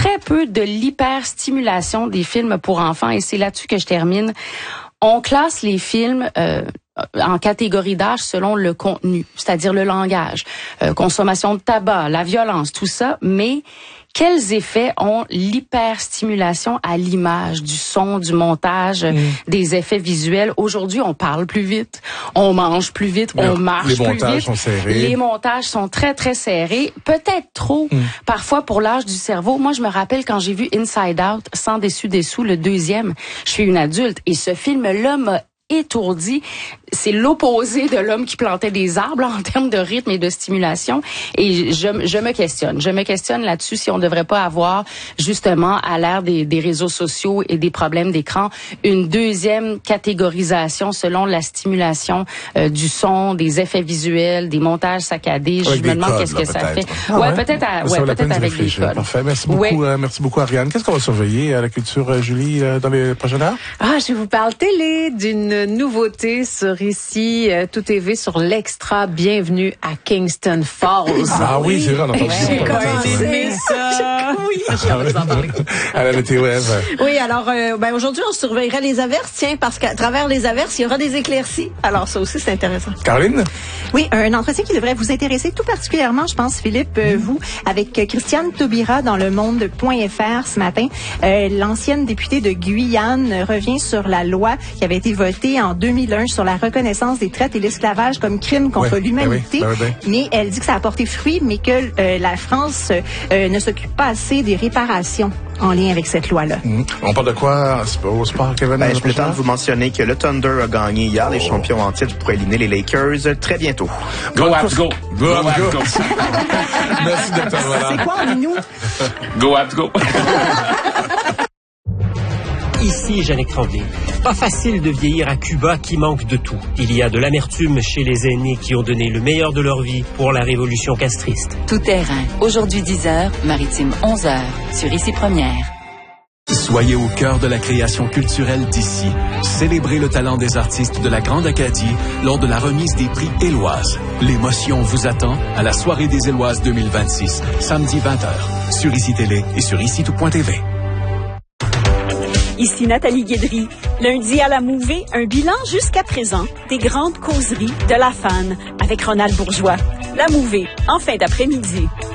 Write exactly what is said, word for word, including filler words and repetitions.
très peu de l'hyperstimulation des films pour enfants, et c'est là-dessus que je termine. On classe les films euh, en catégorie d'âge selon le contenu, c'est-à-dire le langage, euh, consommation de tabac, la violence, tout ça, mais quels effets ont l'hyperstimulation à l'image, du son, du montage, mmh. des effets visuels? Aujourd'hui, on parle plus vite, on mange plus vite, mais on marche plus vite. Les montages sont serrés. Les montages sont très, très serrés. Peut-être trop, mmh. parfois, pour l'âge du cerveau. Moi, je me rappelle quand j'ai vu Inside Out, sans dessus dessous, le deuxième, je suis une adulte, et ce film-là m'a étourdi. C'est l'opposé de l'homme qui plantait des arbres en termes de rythme et de stimulation. Et je, je me questionne. Je me questionne là-dessus si on ne devrait pas avoir, justement, à l'ère des, des réseaux sociaux et des problèmes d'écran, une deuxième catégorisation selon la stimulation euh, du son, des effets visuels, des montages saccadés. Avec je me demande codes, qu'est-ce là, que ça fait. Ah ouais, ouais, peut-être, à, ouais, peut-être avec des codes. Parfait. Merci beaucoup, ouais. euh, merci beaucoup, Ariane. Qu'est-ce qu'on va surveiller à la culture, euh, Julie, euh, dans les prochaines heures? Ah, je vous parle télé d'une nouveauté sur ici, euh, Tout T V sur l'Extra. Bienvenue à Kingston Falls. Ah oui, c'est vrai, on a entendu J'ai commencé ça. Oui, j'ai envie d'en parler. À la météo, Ève. Oui, alors, euh, ben, aujourd'hui, on surveillera les averses, tiens, parce qu'à travers les averses, il y aura des éclaircies. Alors, ça aussi, c'est intéressant. Caroline? Oui, un entretien qui devrait vous intéresser tout particulièrement, je pense, Philippe, euh, vous, avec Christiane Taubira dans le monde.fr ce matin. Euh, l'ancienne députée de Guyane revient sur la loi qui avait été votée en deux mille un sur la reconnaissance des traites et l'esclavage comme crime contre oui, l'humanité. ben oui, ben oui. Mais elle dit que ça a porté fruit, mais que euh, la France euh, ne s'occupe pas assez des réparations en lien avec cette loi-là. Mmh. On parle de quoi au sport, Kevin? Ben, je peux temps de vous mentionner que le Thunder a gagné hier, oh. les champions en titre pour éliminer les Lakers très bientôt. Go Abs, go! Go, Go Abs, go! go. Merci, docteur Roland. C'est quoi, en nous? Go Abs, go! Ici Jannick Tremblay. Pas facile de vieillir à Cuba qui manque de tout. Il y a de l'amertume chez les aînés qui ont donné le meilleur de leur vie pour la révolution castriste. Tout terrain. Aujourd'hui dix heures, Maritime onze heures, sur Ici Première. Soyez au cœur de la création culturelle d'ici. Célébrez le talent des artistes de la Grande Acadie lors de la remise des prix Éloises. L'émotion vous attend à la soirée des Éloises deux mille vingt-six, samedi vingt heures, sur Ici Télé et sur ici tout point t v. Ici Nathalie Guédry. Lundi à la Mouvée, un bilan jusqu'à présent des grandes causeries de la F A N avec Ronald Bourgeois. La Mouvée, en fin d'après-midi.